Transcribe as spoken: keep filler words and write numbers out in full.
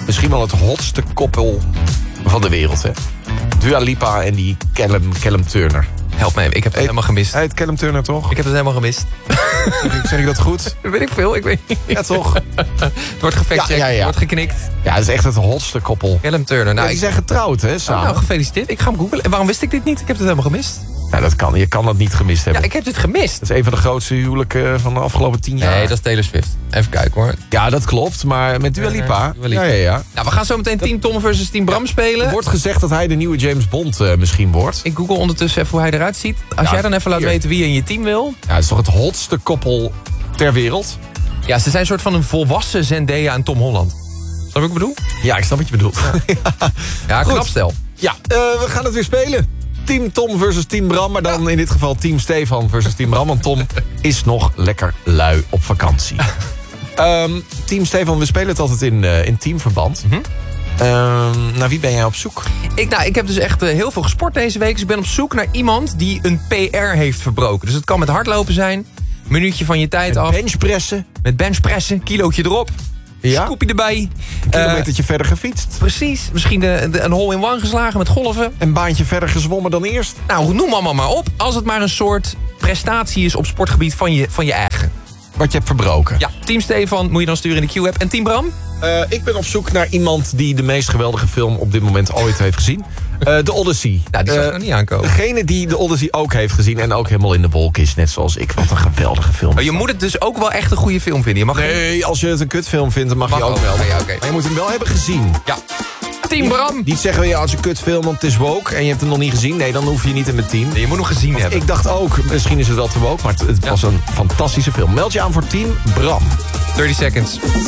misschien wel het hotste koppel van de wereld, hè? Dua Lipa en die Callum, Callum Turner. Help mij, ik heb het helemaal gemist. Hij heet Callum Turner, toch? Ik heb het helemaal gemist. Zeg ik, zeg ik dat goed? Dat weet ik veel, ik weet niet. Ja, toch? Het wordt gefactcheckt, Ja, ja, ja. wordt geknikt. Ja, dat is echt het hotste koppel. Callum Turner. Nou, Ja, die ik, zijn getrouwd, hè, oh, samen. nou, gefeliciteerd. Ik ga hem googlen. En waarom wist ik dit niet? Ik heb het helemaal gemist. Ja, dat kan. Je kan dat niet gemist hebben. Ja, ik heb dit gemist. Dat is een van de grootste huwelijken van de afgelopen tien jaar. Nee, dat is Taylor Swift. Even kijken hoor. Ja, dat klopt. Maar met Dua Lipa... Dua Lipa. Ja, ja, ja. Nou, we gaan zo meteen Team Tom versus Team Bram spelen. Er wordt gezegd dat hij de nieuwe James Bond uh, misschien wordt. Ik google ondertussen even hoe hij eruit ziet. Als Ja, jij dan even laat hier. weten wie je in je team wil. Ja, het is toch het hotste koppel ter wereld? Ja, ze zijn een soort van een volwassen Zendaya en Tom Holland. Snap je wat ik bedoel? Ja, ik snap wat je bedoelt. Ja, Ja, Goed. knap stel. ja uh, we gaan het weer spelen. Team Tom versus Team Bram. Maar dan in dit geval Team Stefan versus Team Bram. Want Tom is nog lekker lui op vakantie. um, team Stefan, we spelen het altijd in, uh, in teamverband. Mhm. Um, naar wie ben jij op zoek? Ik, nou, ik heb dus echt uh, heel veel gesport deze week. Dus ik ben op zoek naar iemand die een P R heeft verbroken. Dus het kan met hardlopen zijn. Minuutje van je tijd af. Benchpressen. Met benchpressen. Kilootje erop. Ja. Scoopje erbij. Een kilometertje uh, verder gefietst. Precies. Misschien de, de, een hole-in-one geslagen met golven. Een baantje verder gezwommen dan eerst. Nou, noem allemaal maar op. Als het maar een soort prestatie is op sportgebied van je, van je eigen. Wat je hebt verbroken. Ja, Team Stefan moet je dan sturen in de Q-app. En Team Bram? Uh, ik ben op zoek naar iemand die de meest geweldige film op dit moment ooit heeft gezien. Uh, de Odyssey. Nou, die zag Uh, ik nog niet aankomen. Degene die de Odyssey ook heeft gezien en ook helemaal in de wolk is, net zoals ik. Wat een geweldige film. Maar je moet het dus ook wel echt een goede film vinden. Je mag Nee, als je het een kutfilm vindt, dan mag, Mag je ook ook. wel. Ja, ja, okay. Maar je moet hem wel hebben gezien. Ja. Team Bram. Niet zeggen, ja, als je een kutfilm, want het is woke en je hebt hem nog niet gezien. Nee, dan hoef je niet in mijn team. Nee, je moet nog gezien hebben. Ik dacht ook, misschien is het wel te woke, maar het, het Ja. was een fantastische film. Meld je aan voor Team Bram. dertig seconds.